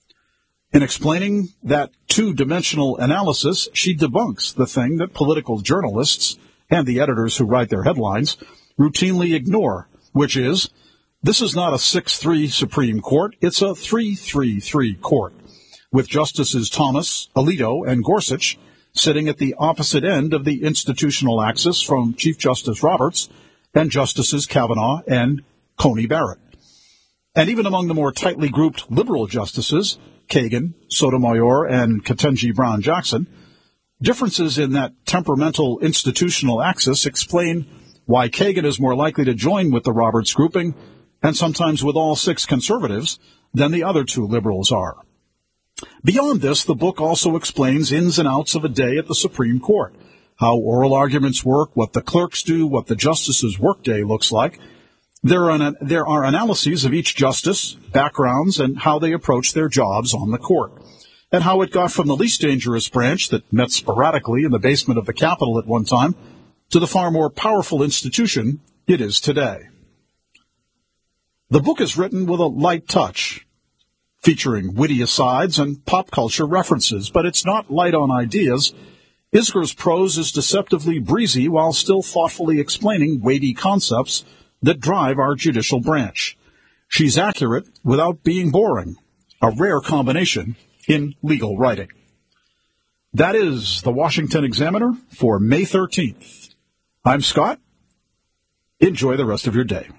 In explaining that two-dimensional analysis, she debunks the thing that political journalists and the editors who write their headlines routinely ignore, which is, this is not a six three Supreme Court, it's a three three three court, with Justices Thomas, Alito, and Gorsuch sitting at the opposite end of the institutional axis from Chief Justice Roberts and Justices Kavanaugh and Coney Barrett. And even among the more tightly grouped liberal justices, Kagan, Sotomayor, and Ketanji Brown Jackson, differences in that temperamental institutional axis explain why Kagan is more likely to join with the Roberts grouping, and sometimes with all six conservatives, than the other two liberals are. Beyond this, the book also explains ins and outs of a day at the Supreme Court, how oral arguments work, what the clerks do, what the justices' workday looks like. There are, an, there are analyses of each justice, backgrounds, and how they approach their jobs on the court, and how it got from the least dangerous branch that met sporadically in the basement of the Capitol at one time to the far more powerful institution it is today. The book is written with a light touch. featuring witty asides and pop culture references, but it's not light on ideas. Isger's prose is deceptively breezy while still thoughtfully explaining weighty concepts that drive our judicial branch. She's accurate without being boring, a rare combination in legal writing. That is the Washington Examiner for May thirteenth. I'm Scott. Enjoy the rest of your day.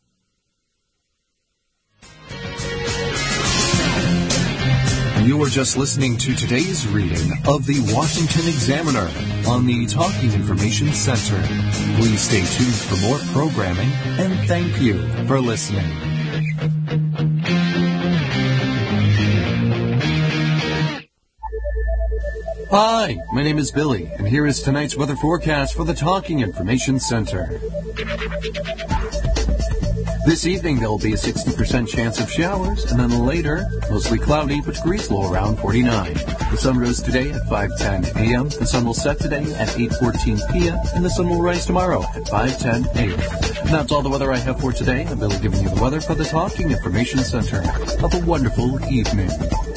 You were just listening to today's reading of the Washington Examiner on the Talking Information Center. Please stay tuned for more programming, and thank you for listening. Hi, my name is Billy, and here is tonight's weather forecast for the Talking Information Center. This evening, there will be a sixty percent chance of showers, and then later, mostly cloudy, but degrees low around forty-nine. The sun rose today at five ten a.m., the sun will set today at eight fourteen p.m., and the sun will rise tomorrow at five ten a.m. And that's all the weather I have for today. I'm Billy giving you the weather for the Talking Information Center. Have a wonderful evening.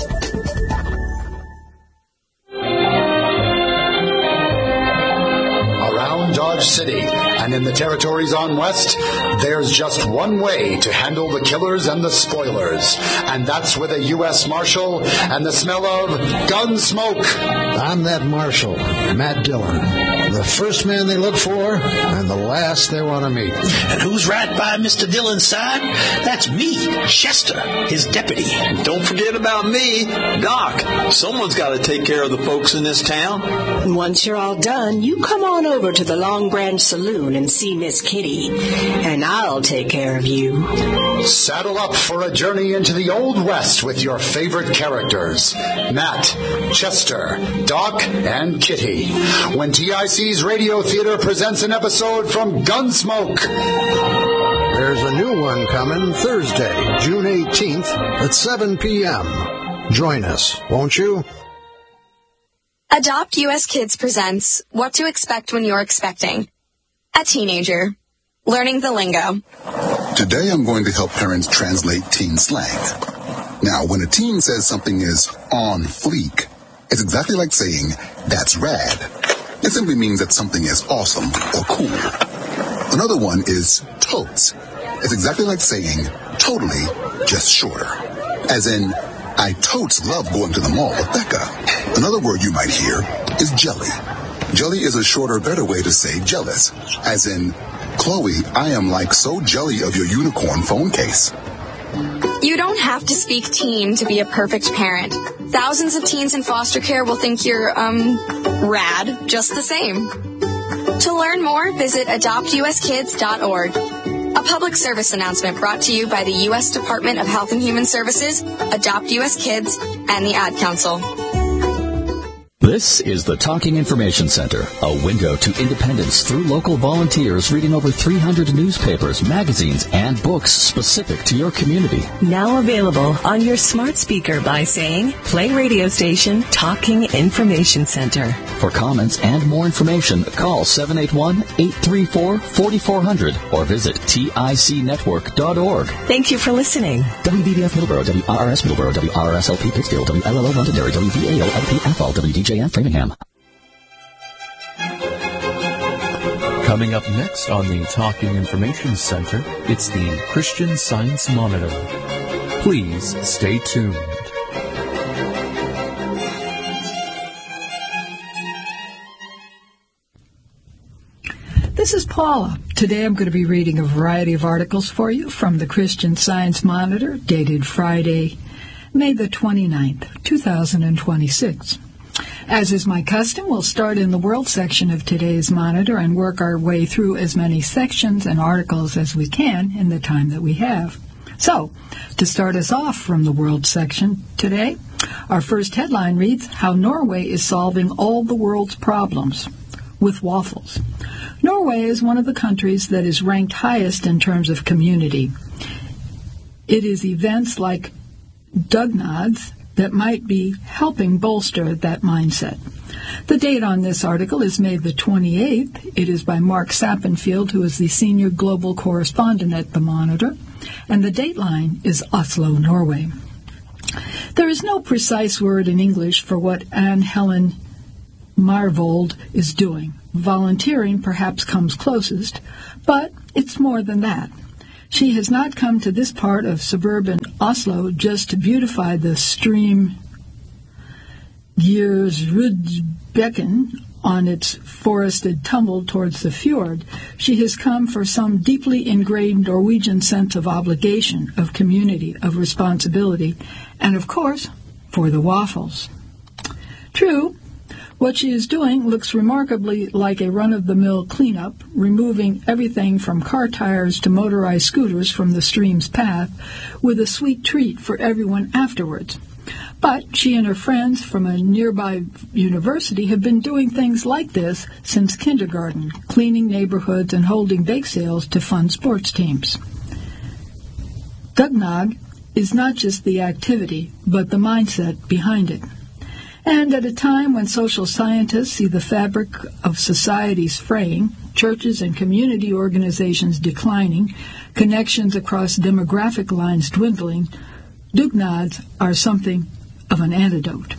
Dodge City and in the territories on West, there's just one way to handle the killers and the spoilers, and that's with a U S Marshal and the smell of gun smoke. I'm that Marshal, Matt Dillon, the first man they look for and the last they want to meet. And who's right by Mister Dillon's side? That's me, Chester, his deputy. Don't forget about me, Doc. Someone's got to take care of the folks in this town. And once you're all done, you come on over to the Long Branch Saloon and see Miss Kitty, and I'll take care of you. Saddle up for a journey into the Old West with your favorite characters, Matt, Chester, Doc, and Kitty, when T I C's Radio Theater presents an episode from Gunsmoke. There's a new one coming Thursday, June eighteenth at seven p.m. Join us, won't you? Adopt U S Kids presents What to Expect When You're Expecting. A teenager. Learning the lingo. Today I'm going to help parents translate teen slang. Now, when a teen says something is on fleek, it's exactly like saying, that's rad. It simply means that something is awesome or cool. Another one is totes. It's exactly like saying, totally, just shorter. As in, I totes love going to the mall with Becca. Another word you might hear is jelly. Jelly is a shorter, better way to say jealous. As in, Chloe, I am like so jelly of your unicorn phone case. You don't have to speak teen to be a perfect parent. Thousands of teens in foster care will think you're, um, rad just the same. To learn more, visit adopt u s kids dot org. A public service announcement brought to you by the U S Department of Health and Human Services, Adopt U S Kids, and the Ad Council. This is the Talking Information Center, a window to independence through local volunteers reading over three hundred newspapers, magazines, and books specific to your community. Now available on your smart speaker by saying, play radio station Talking Information Center. For comments and more information, call seven eight one, eight three four, four four zero zero or visit tic network dot org. Thank you for listening. W B D F Middleborough, W R R S Middleborough, W R R S L P Pittsfield, W L L O Londonderry, W V A O L P Athol, W D J F Framingham. Coming up next on the Talking Information Center, it's the Christian Science Monitor. Please stay tuned. This is Paula. Today I'm going to be reading a variety of articles for you from the Christian Science Monitor, dated Friday, May the twenty-ninth, two thousand twenty-six. As is my custom, we'll start in the World section of today's Monitor and work our way through as many sections and articles as we can in the time that we have. So, to start us off from the World section today, our first headline reads, How Norway is Solving All the World's Problems with Waffles. Norway is one of the countries that is ranked highest in terms of community. It is events like Dugnads that might be helping bolster that mindset. The date on this article is May the twenty-eighth. It is by Mark Sappenfield, who is the senior global correspondent at the Monitor, and the dateline is Oslo, Norway. There is no precise word in English for what Anne Helen Marvold is doing. Volunteering perhaps comes closest, but it's more than that. She has not come to this part of suburban Oslo just to beautify the stream Gjersrudbekken on its forested tumble towards the fjord. She has come for some deeply ingrained Norwegian sense of obligation, of community, of responsibility, and, of course, for the waffles. True, what she is doing looks remarkably like a run-of-the-mill cleanup, removing everything from car tires to motorized scooters from the stream's path, with a sweet treat for everyone afterwards. But she and her friends from a nearby university have been doing things like this since kindergarten, cleaning neighborhoods and holding bake sales to fund sports teams. Dugnag is not just the activity, but the mindset behind it. And at a time when social scientists see the fabric of societies fraying, churches and community organizations declining, connections across demographic lines dwindling, dugnads are something of an antidote.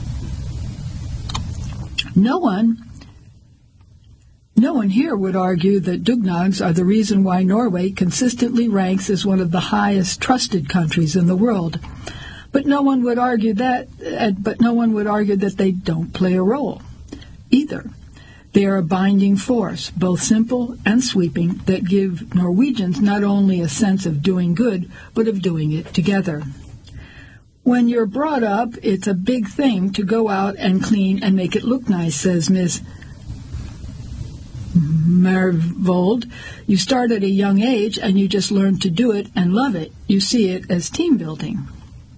No one, no one here would argue that dugnags are the reason why Norway consistently ranks as one of the highest trusted countries in the world. But no one would argue that, uh, but no one would argue that they don't play a role either. They are a binding force, both simple and sweeping, that give Norwegians not only a sense of doing good, but of doing it together. When you're brought up, it's a big thing to go out and clean and make it look nice, says Miss Marvold. You start at a young age and you just learn to do it and love it. You see it as team building.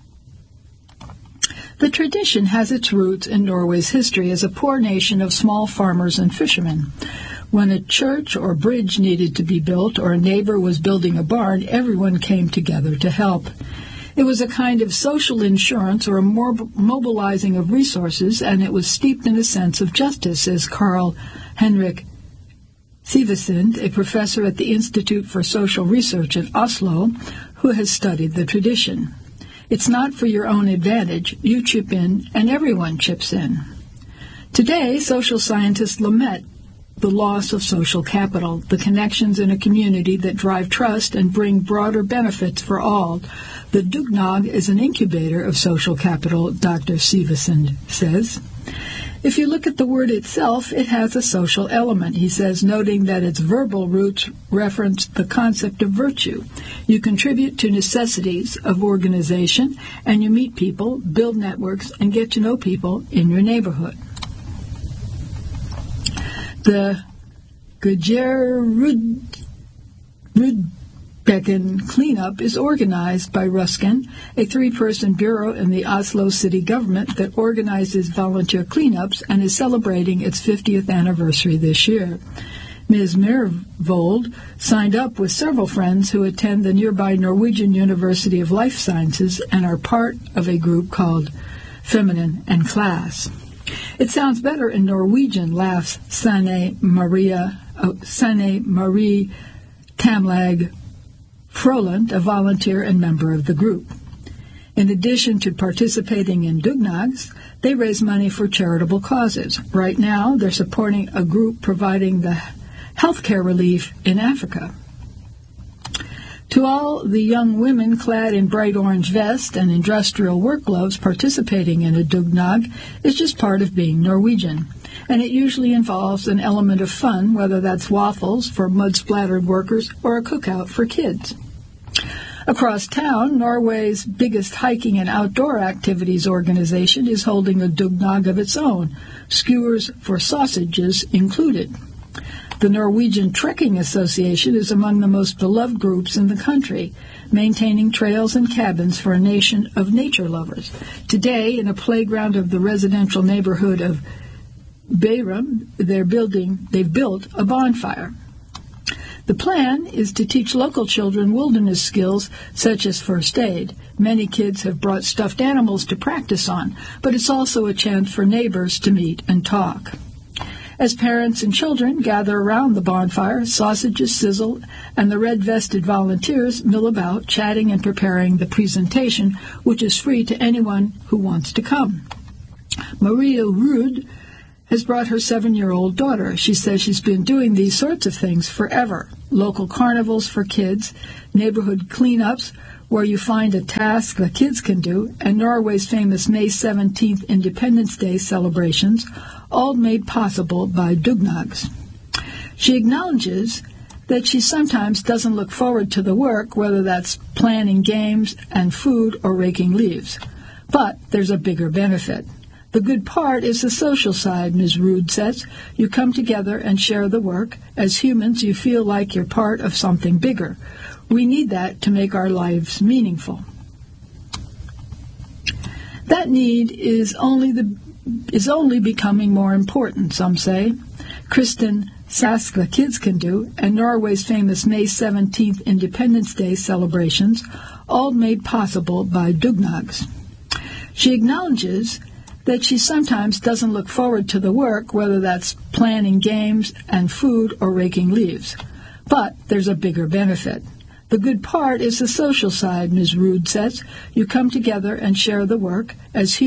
The tradition has its roots in Norway's history as a poor nation of small farmers and fishermen. When a church or bridge needed to be built or a neighbor was building a barn, everyone came together to help. It was a kind of social insurance or a more mobilizing of resources, and it was steeped in a sense of justice, says Carl Henrik Sivesund, a professor at the Institute for Social Research at Oslo, who has studied the tradition. It's not for your own advantage. You chip in, and everyone chips in. Today, social scientists lament the loss of social capital, the connections in a community that drive trust and bring broader benefits for all. The dugnag is an incubator of social capital, Doctor Sivesund says. If you look at the word itself, it has a social element, he says, noting that its verbal roots reference the concept of virtue. You contribute to necessities of organization, and you meet people, build networks, and get to know people in your neighborhood. The Gjersrudbekken cleanup is organized by Rusken, a three-person bureau in the Oslo city government that organizes volunteer cleanups and is celebrating its fiftieth anniversary this year. Miz Marvold signed up with several friends who attend the nearby Norwegian University of Life Sciences and are part of a group called Feminine and Class. It sounds better in Norwegian, laughs Sanne Maria, oh, Sanne Marie Tamlag Froland, a volunteer and member of the group. In addition to participating in dugnags, they raise money for charitable causes. Right now, they're supporting a group providing the healthcare relief in Africa. To all the young women clad in bright orange vests and industrial work gloves participating in a dugnag is just part of being Norwegian, and it usually involves an element of fun, whether that's waffles for mud-splattered workers or a cookout for kids. Across town, Norway's biggest hiking and outdoor activities organization is holding a dugnag of its own, skewers for sausages included. The Norwegian Trekking Association is among the most beloved groups in the country, maintaining trails and cabins for a nation of nature lovers. Today, in a playground of the residential neighborhood of Bærum, they're building, they've built a bonfire. The plan is to teach local children wilderness skills such as first aid. Many kids have brought stuffed animals to practice on, but it's also a chance for neighbors to meet and talk. As parents and children gather around the bonfire, sausages sizzle, and the red-vested volunteers mill about, chatting and preparing the presentation, which is free to anyone who wants to come. Maria Ruud has brought her seven-year-old daughter. She says she's been doing these sorts of things forever. Local carnivals for kids, neighborhood cleanups, where you find a task the kids can do, and Norway's famous May seventeenth Independence Day celebrations, all made possible by Dugnags. She acknowledges that she sometimes doesn't look forward to the work, whether that's planning games and food or raking leaves. But there's a bigger benefit. The good part is the social side, Miz Ruud says. You come together and share the work. As humans, you feel like you're part of something bigger. We need that to make our lives meaningful. That need is only the is only becoming more important, some say. Kristen Saska Kids Can Do and Norway's famous May seventeenth Independence Day celebrations, all made possible by Dugnags. She acknowledges that she sometimes doesn't look forward to the work, whether that's planning games and food or raking leaves. But there's a bigger benefit. The good part is the social side, Miz Ruud says. You come together and share the work. As